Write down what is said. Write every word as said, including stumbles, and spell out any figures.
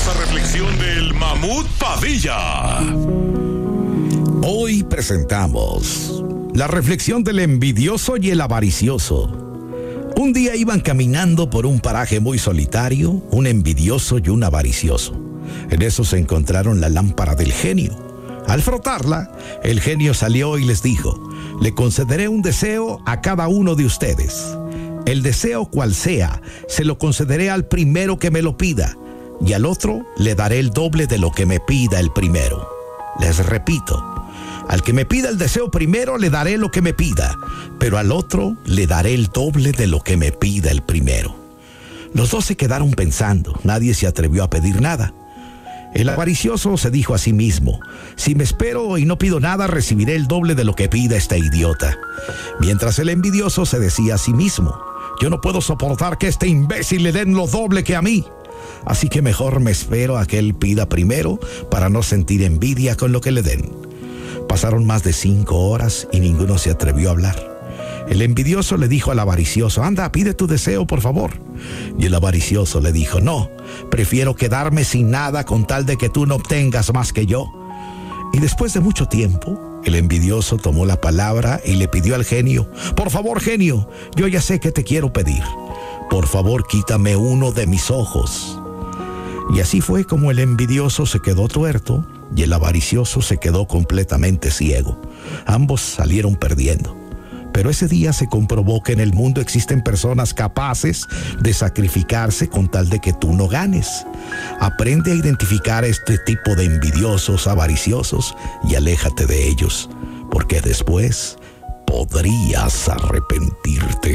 poderosa reflexión del Mamut Padilla. Hoy presentamos la reflexión del envidioso y el avaricioso. Un día iban caminando por un paraje muy solitario, un envidioso y un avaricioso. En eso se encontraron la lámpara del genio. Al frotarla, el genio salió y les dijo: le concederé un deseo a cada uno de ustedes. El deseo cual sea, se lo concederé al primero que me lo pida, y al otro le daré el doble de lo que me pida el primero. Les repito, al que me pida el deseo primero le daré lo que me pida, pero al otro le daré el doble de lo que me pida el primero. Los dos se quedaron pensando, nadie se atrevió a pedir nada. El avaricioso se dijo a sí mismo: si me espero y no pido nada, recibiré el doble de lo que pida este idiota. Mientras el envidioso se decía a sí mismo: yo no puedo soportar que este imbécil le den lo doble que a mí. Así que mejor me espero a que él pida primero para no sentir envidia con lo que le den. Pasaron más de cinco horas y ninguno se atrevió a hablar. El envidioso le dijo al avaricioso: anda, pide tu deseo, por favor. Y el avaricioso le dijo: no, prefiero quedarme sin nada con tal de que tú no obtengas más que yo. Y después de mucho tiempo, el envidioso tomó la palabra y le pidió al genio: por favor, genio, yo ya sé qué te quiero pedir. Por favor, quítame uno de mis ojos. Y así fue como el envidioso se quedó tuerto y el avaricioso se quedó completamente ciego. Ambos salieron perdiendo. Pero ese día se comprobó que en el mundo existen personas capaces de sacrificarse con tal de que tú no ganes. Aprende a identificar este tipo de envidiosos, avariciosos, y aléjate de ellos, porque después podrías arrepentirte.